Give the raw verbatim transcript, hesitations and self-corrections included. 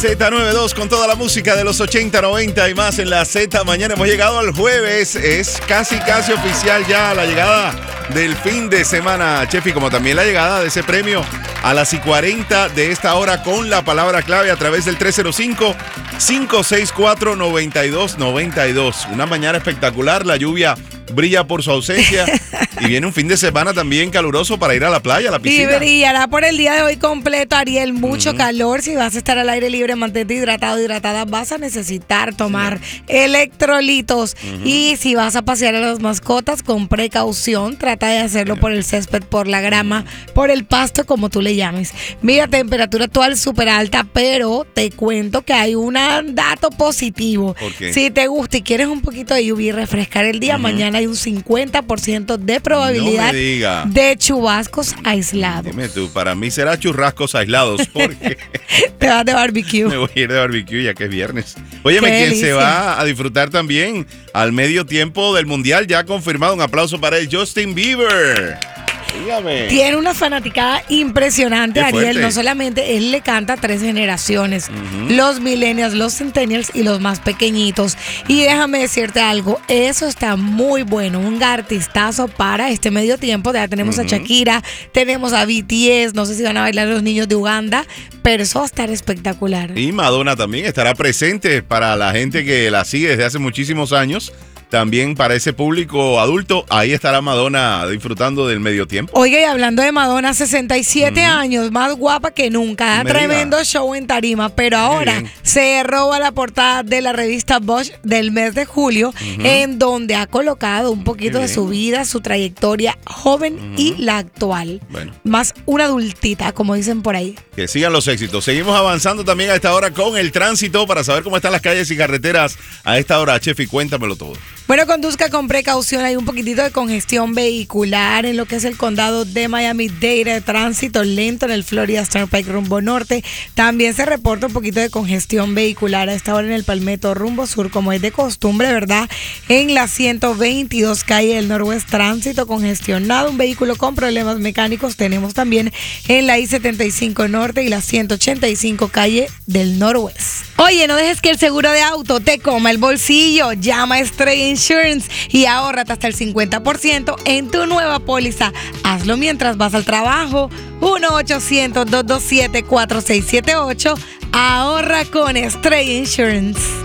Z noventa y dos con toda la música de los ochenta, noventa y más en la Z. Mañana hemos llegado al jueves. Es casi, casi oficial ya la llegada del fin de semana, Chefi, como también la llegada de ese premio a las y cuarenta de esta hora con la palabra clave a través del tres cero cinco, cinco seis cuatro, nueve dos nueve dos. Una mañana espectacular, la lluvia brilla por su ausencia y viene un fin de semana también caluroso para ir a la playa, a la piscina. Y brillará por el día de hoy completo, Ariel. Mucho uh-huh. calor. Si vas a estar al aire libre, mantente hidratado, hidratada. Vas a necesitar tomar sí. electrolitos. Uh-huh. Y si vas a pasear a las mascotas, con precaución, trata de hacerlo sí. por el césped, por la grama, por el pasto, como tú le llames. Mira, temperatura actual súper alta, pero te cuento que hay un dato positivo. ¿Por qué? Si te gusta y quieres un poquito de lluvia y refrescar el día, uh-huh. mañana hay un cincuenta por ciento de probabilidad no de chubascos aislados. Dime tú, para mí será churrascos aislados porque te vas de barbecue. Me voy a ir de barbecue ya que es viernes. Óyeme, Qué quien delicia. se va a disfrutar también al medio tiempo del Mundial, ya confirmado, un aplauso para el Justin Bieber. Dígame. Tiene una fanaticada impresionante, Qué Ariel. fuerte. No solamente él le canta a tres generaciones, uh-huh. los millennials, los centennials y los más pequeñitos. Y déjame decirte algo, eso está muy bueno, un artistazo para este medio tiempo. Ya tenemos uh-huh. a Shakira, tenemos a B T S, no sé si van a bailar los niños de Uganda, pero eso va a estar espectacular. Y Madonna también estará presente para la gente que la sigue desde hace muchísimos años. También para ese público adulto, ahí estará Madonna disfrutando del medio tiempo. Oiga, y hablando de Madonna, sesenta y siete uh-huh. años, más guapa que nunca. Da tremendo diga. show en tarima, pero ahora se roba la portada de la revista Vogue del mes de julio, uh-huh. en donde ha colocado un poquito de su vida, su trayectoria joven uh-huh. y la actual. Bueno. Más una adultita, como dicen por ahí. Que sigan los éxitos. Seguimos avanzando también a esta hora con el tránsito para saber cómo están las calles y carreteras a esta hora. Chefi, cuéntamelo todo. Bueno, conduzca con precaución. Hay un poquitito de congestión vehicular en lo que es el condado de Miami-Dade. Tránsito lento en el Florida Turnpike rumbo norte. También se reporta un poquito de congestión vehicular a esta hora en el Palmetto rumbo sur, como es de costumbre, ¿verdad? En la ciento veintidós calle del Norwest, tránsito congestionado. Un vehículo con problemas mecánicos tenemos también en la I setenta y cinco norte y la ciento ochenta y cinco calle del Norwest. Oye, no dejes que el seguro de auto te coma el bolsillo. Llama a Stray Insurance y ahórrate hasta el cincuenta por ciento en tu nueva póliza. Hazlo mientras vas al trabajo. uno ochocientos, dos dos siete, cuatro seis siete ocho. Ahorra con Stray Insurance.